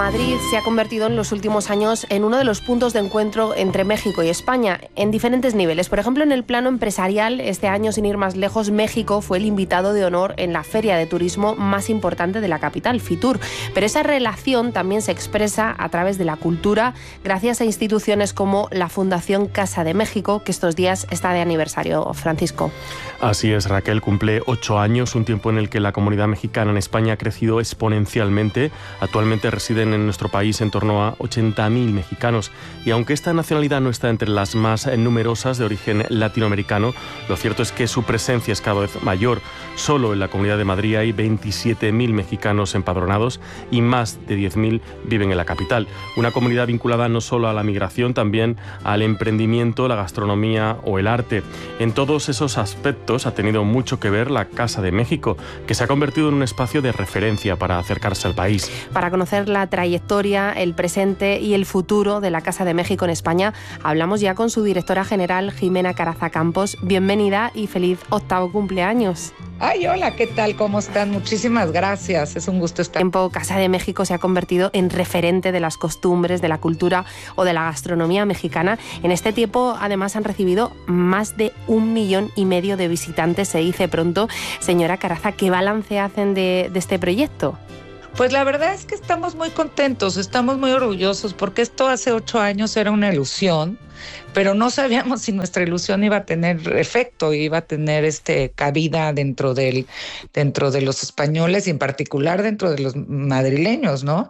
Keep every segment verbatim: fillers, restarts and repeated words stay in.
Madrid se ha convertido en los últimos años en uno de los puntos de encuentro entre México y España, en diferentes niveles. Por ejemplo, en el plano empresarial, este año, sin ir más lejos, México fue el invitado de honor en la feria de turismo más importante de la capital, Fitur. Pero esa relación también se expresa a través de la cultura, gracias a instituciones como la Fundación Casa de México, que estos días está de aniversario. Francisco. Así es, Raquel, cumple ocho años, un tiempo en el que la comunidad mexicana en España ha crecido exponencialmente. Actualmente residen en nuestro país en torno a ochenta mil mexicanos y aunque esta nacionalidad no está entre las más numerosas de origen latinoamericano, lo cierto es que su presencia es cada vez mayor. Solo en la Comunidad de Madrid hay veintisiete mil mexicanos empadronados y más de diez mil viven en la capital. Una comunidad vinculada no solo a la migración, también al emprendimiento, la gastronomía o el arte. En todos esos aspectos ha tenido mucho que ver la Casa de México, que se ha convertido en un espacio de referencia para acercarse al país. Para conocer la trayectoria, el presente y el futuro de la Casa de México en España, hablamos ya con su directora general, Jimena Caraza Campos. Bienvenida y feliz octavo cumpleaños. Ay, hola, ¿qué tal? ¿Cómo están? Muchísimas gracias, es un gusto estar. En tiempo, Casa de México se ha convertido en referente de las costumbres, de la cultura o de la gastronomía mexicana. En este tiempo, además, han recibido más de un millón y medio de visitantes, se dice pronto. Señora Caraza, ¿qué balance hacen de, de este proyecto? Pues la verdad es que estamos muy contentos, estamos muy orgullosos, porque esto hace ocho años era una ilusión, pero no sabíamos si nuestra ilusión iba a tener efecto, iba a tener este cabida dentro del dentro de los españoles y en particular dentro de los madrileños, ¿no?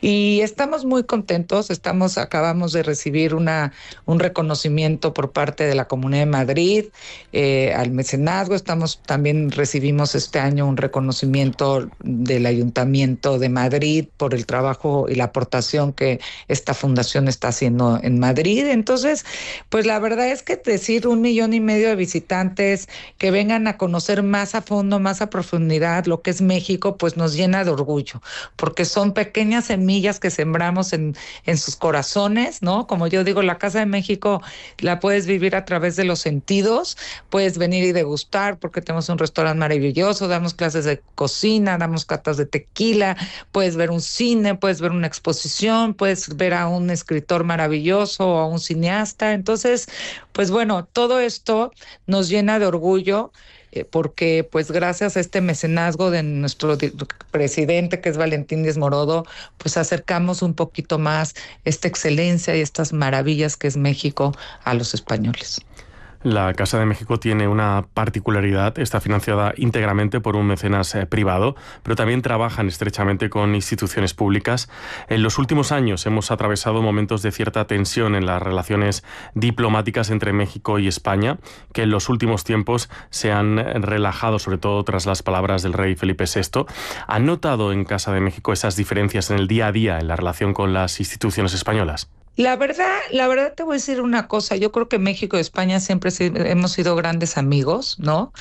Y estamos muy contentos, estamos acabamos de recibir una un reconocimiento por parte de la Comunidad de Madrid eh, al mecenazgo. Estamos también recibimos este año un reconocimiento del Ayuntamiento de Madrid por el trabajo y la aportación que esta fundación está haciendo en Madrid. Entonces, pues la verdad es que decir un millón y medio de visitantes que vengan a conocer más a fondo, más a profundidad lo que es México, pues nos llena de orgullo, porque son pequeñas semillas que sembramos en, en sus corazones, ¿no? Como yo digo, la Casa de México la puedes vivir a través de los sentidos, puedes venir y degustar porque tenemos un restaurante maravilloso, damos clases de cocina, damos catas de tequila, puedes ver un cine, puedes ver una exposición, puedes ver a un escritor maravilloso o a un cineasta. Entonces, pues bueno, todo esto nos llena de orgullo eh, porque pues gracias a este mecenazgo de nuestro presidente, que es Valentín Díaz Morodo, pues acercamos un poquito más esta excelencia y estas maravillas que es México a los españoles. La Casa de México tiene una particularidad, está financiada íntegramente por un mecenas eh, privado, pero también trabajan estrechamente con instituciones públicas. En los últimos años hemos atravesado momentos de cierta tensión en las relaciones diplomáticas entre México y España, que en los últimos tiempos se han relajado, sobre todo tras las palabras del rey Felipe sexto. ¿Han notado en Casa de México esas diferencias en el día a día en la relación con las instituciones españolas? La verdad, la verdad te voy a decir una cosa, yo creo que México y España siempre hemos sido grandes amigos, ¿no?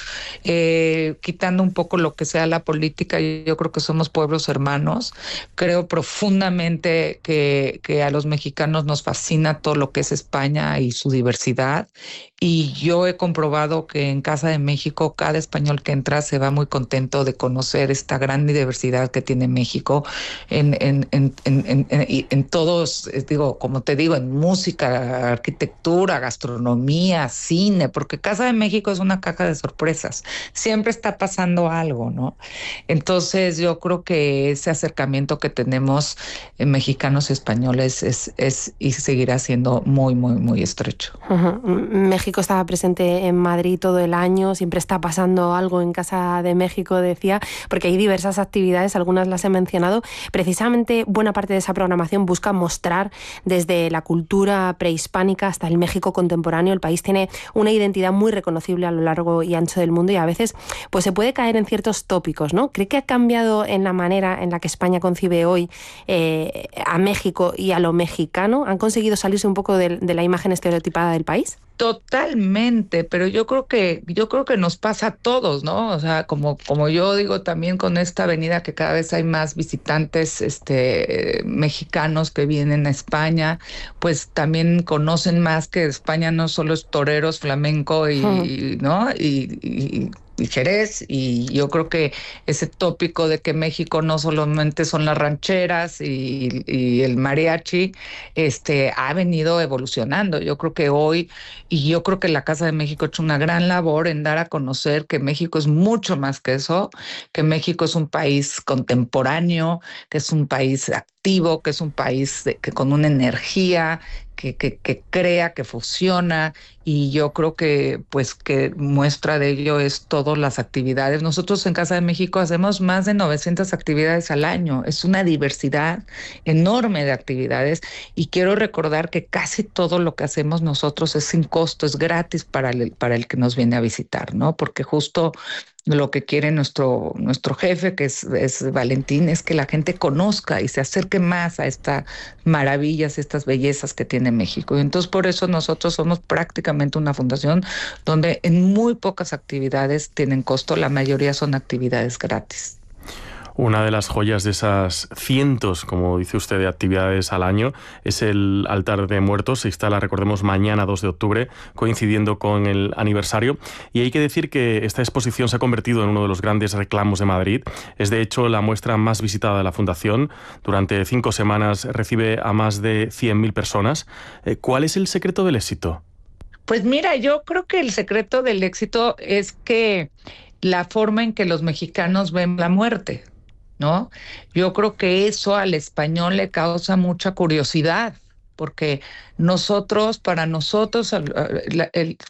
Eh, quitando un poco lo que sea la política, yo creo que somos pueblos hermanos. Creo profundamente que, que a los mexicanos nos fascina todo lo que es España y su diversidad. Y yo he comprobado que en Casa de México cada español que entra se va muy contento de conocer esta gran diversidad que tiene México en, en, en, en, en, en, en todos, digo, como te digo, en música, arquitectura, gastronomía, cine, porque Casa de México es una caja de sorpresas. Siempre está pasando algo, ¿no? Entonces yo creo que ese acercamiento que tenemos en mexicanos y españoles es, es y seguirá siendo muy, muy, muy estrecho. Uh-huh. México estaba presente en Madrid todo el año, siempre está pasando algo en Casa de México, decía, porque hay diversas actividades, algunas las he mencionado. Precisamente buena parte de esa programación busca mostrar desde la cultura prehispánica hasta el México contemporáneo. El país tiene una identidad muy reconocible a lo largo y ancho del mundo y a veces pues se puede caer en ciertos tópicos, ¿no? ¿Cree que ha cambiado en la manera en la que España concibe hoy eh, a México y a lo mexicano? ¿Han conseguido salirse un poco de, de la imagen estereotipada del país? Totalmente, pero yo creo que yo creo que nos pasa a todos, ¿no? O sea, como como yo digo también con esta avenida que cada vez hay más visitantes este mexicanos que vienen a España, pues también conocen más que España no solo es toreros, flamenco y, uh-huh. ¿no? Y, y y Jerez, y yo creo que ese tópico de que México no solamente son las rancheras y, y el mariachi, este, ha venido evolucionando. Yo creo que hoy, y yo creo que la Casa de México ha hecho una gran labor en dar a conocer que México es mucho más que eso, que México es un país contemporáneo, que es un país activo, que es un país de, que con una energía, que, que, que crea, que fusiona, y yo creo que pues que muestra de ello es todas las actividades. Nosotros en Casa de México hacemos más de novecientas actividades al año, es una diversidad enorme de actividades, y quiero recordar que casi todo lo que hacemos nosotros es sin costo, es gratis para el, para el que nos viene a visitar, ¿no? Porque justo lo que quiere nuestro, nuestro jefe, que es, es Valentín, es que la gente conozca y se acerque más a estas maravillas, estas bellezas que tiene México. Y entonces por eso nosotros somos prácticamente una fundación donde en muy pocas actividades tienen costo, la mayoría son actividades gratis. Una de las joyas de esas cientos, como dice usted, de actividades al año es el altar de muertos. Se instala, recordemos, mañana dos de octubre, coincidiendo con el aniversario. Y hay que decir que esta exposición se ha convertido en uno de los grandes reclamos de Madrid. Es, de hecho, la muestra más visitada de la Fundación. Durante cinco semanas recibe a más de cien mil personas. ¿Cuál es el secreto del éxito? Pues mira, yo creo que el secreto del éxito es que la forma en que los mexicanos ven la muerte, ¿no? Yo creo que eso al español le causa mucha curiosidad, porque nosotros, para nosotros, el, el,